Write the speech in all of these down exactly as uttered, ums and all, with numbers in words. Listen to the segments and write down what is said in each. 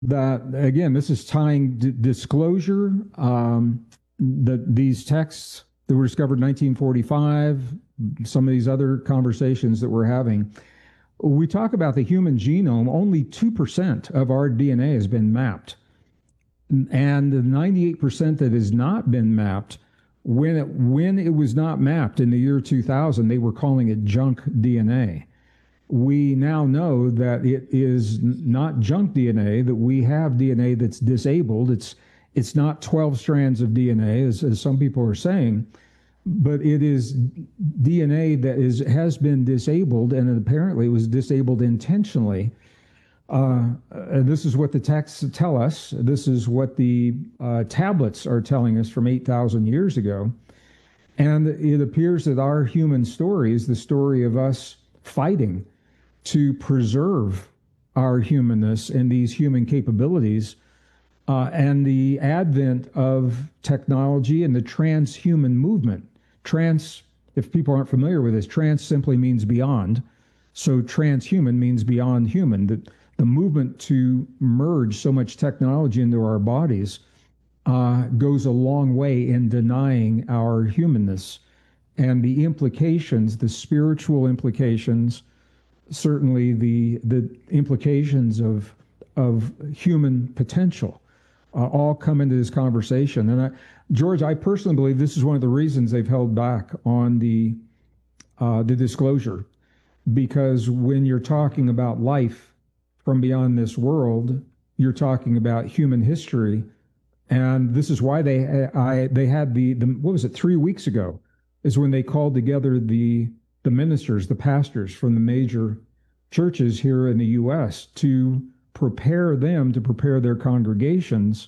that, again, this is tying d- disclosure, um, the, these texts that were discovered in nineteen forty-five, some of these other conversations that we're having. We talk about the human genome, only two percent of our D N A has been mapped. And the ninety-eight percent that has not been mapped, when it, when it was not mapped in the year two thousand, they were calling it junk D N A. We now know that it is not junk D N A, that we have D N A that's disabled. It's it's not twelve strands of D N A, as, as some people are saying, but it is D N A that is has been disabled, and apparently it was disabled intentionally. Uh, and this is what the texts tell us. This is what the uh, tablets are telling us from eight thousand years ago. And it appears that our human story is the story of us fighting to preserve our humanness and these human capabilities, uh, and the advent of technology and the transhuman movement. Trans, if people aren't familiar with this, trans simply means beyond. So transhuman means beyond human. The, the movement to merge so much technology into our bodies uh, goes a long way in denying our humanness. And the implications, the spiritual implications, certainly the the implications of of human potential uh, all come into this conversation. And I, George, I personally believe this is one of the reasons they've held back on the uh, the disclosure, because when you're talking about life from beyond this world, you're talking about human history, and this is why they I they had the, the what was it three weeks ago is when they called together the the ministers, the pastors from the major churches here in the U S to prepare them, to prepare their congregations,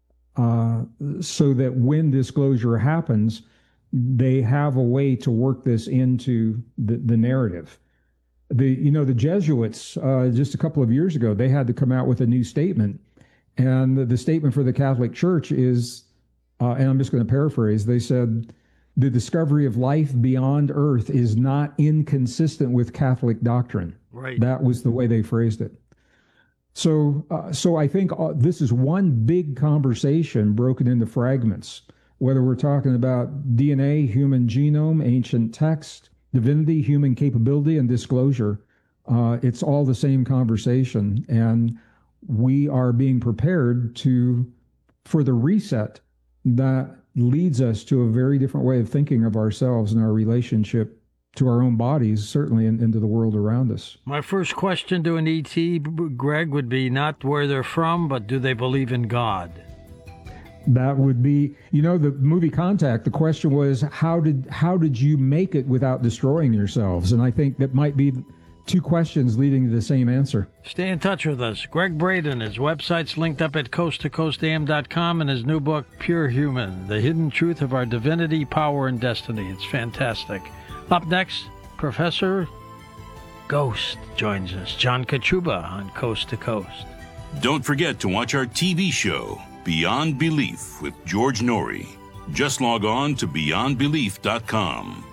uh, so that when disclosure happens, they have a way to work this into the, the narrative. The, you know, the Jesuits, uh, just a couple of years ago, they had to come out with a new statement. And the, the statement for the Catholic Church is, uh, and I'm just going to paraphrase, they said, the discovery of life beyond Earth is not inconsistent with Catholic doctrine. Right. That was the way they phrased it. So, uh, so I think uh, this is one big conversation broken into fragments, whether we're talking about D N A, human genome, ancient text, divinity, human capability, and disclosure. Uh, it's all the same conversation, and we are being prepared to for the reset that leads us to a very different way of thinking of ourselves and our relationship to our own bodies, certainly, and into the world around us. My first question to an E T, Greg, would be not where they're from, but do they believe in God? That would be, you know, the movie Contact, the question was, how did how did you make it without destroying yourselves? And I think that might be two questions leading to the same answer. Stay in touch with us. Greg Braden, his website's linked up at coast to coast a m dot com, and his new book, Pure Human, The Hidden Truth of Our Divinity, Power, and Destiny. It's fantastic. Up next, Professor Ghost joins us, John Kachuba on Coast to Coast. Don't forget to watch our T V show, Beyond Belief, with George Norrie. Just log on to beyond belief dot com.